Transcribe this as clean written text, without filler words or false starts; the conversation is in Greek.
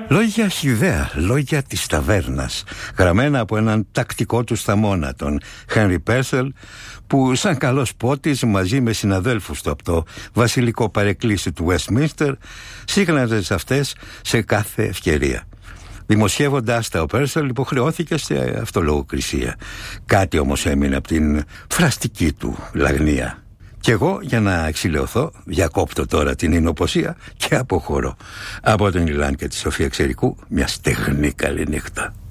Λόγια χυδαία, λόγια της ταβέρνας, γραμμένα από έναν τακτικό του σταμώνα, τον Henry Purcell, που σαν καλός πότης μαζί με συναδέλφους του από το βασιλικό παρεκκλήσι του Westminster σύγχναζε σε αυτές σε κάθε ευκαιρία. Δημοσιεύοντας τα, ο Purcell υποχρεώθηκε σε αυτολογοκρισία. Κάτι όμως έμεινε από την φραστική του λαγνία. Κι εγώ, για να εξηλαιωθώ, διακόπτω τώρα την εινοποσία και αποχωρώ. Από τον Ηλάν και τη Σοφία Ξερικού, μια στεγνή καλή νύχτα.